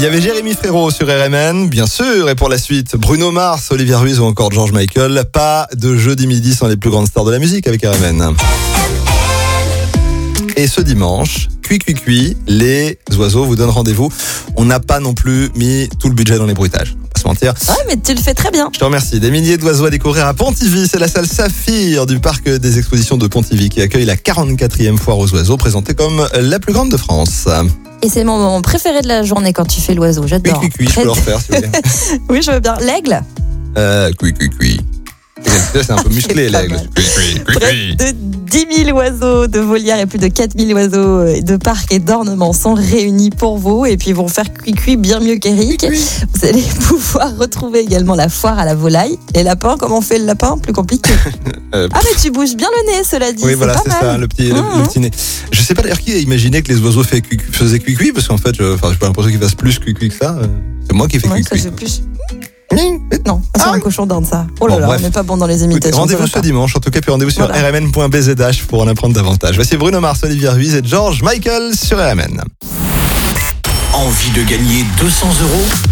Il y avait Jérémy Frérot sur RMN, bien sûr, et pour la suite, Bruno Mars, Olivia Ruiz ou encore George Michael. Pas de jeudi midi sans les plus grandes stars de la musique avec RMN. Et ce dimanche, Cui, les oiseaux vous donnent rendez-vous. On n'a pas non plus mis tout le budget dans les bruitages. On va pas se mentir. Ouais, mais tu le fais très bien. Je te remercie. Des milliers d'oiseaux à découvrir à Pontivy. C'est la salle Saphir du parc des expositions de Pontivy qui accueille la 44e foire aux oiseaux, présentée comme la plus grande de France. Et c'est mon moment préféré de la journée quand tu fais l'oiseau. J'adore. Cui, je peux le refaire si vous voulez. Oui, je veux bien. L'aigle. Cui. C'est un peu musclé, l'aigle. Près de 10 000 oiseaux de volières et plus de 4 000 oiseaux de parcs et d'ornements sont réunis pour vous. Et puis, ils vont faire cui bien mieux qu'Eric. Vous allez pouvoir retrouver également la foire à la volaille. Les lapins, comment on fait le lapin? Plus compliqué. Ah, mais tu bouges bien le nez, cela dit. Oui, voilà, pas c'est mal. ça, le petit nez. Je sais pas d'ailleurs qui a imaginé que les oiseaux faisaient cui, parce qu'en fait, j'ai pas l'impression qu'ils fassent plus cui que ça. C'est moi qui fais Ouais, cui. ça, c'est plus... Non, c'est un cochon d'Inde, ça. Oh là Bon, là, bref. on n'est pas bon dans les imitations. Rendez-vous ce dimanche, en tout cas, puis rendez-vous sur rmn.bzh pour en apprendre davantage. Voici Bruno Mars, Olivia Ruiz et George Michael sur RMN. Envie de gagner 200 €?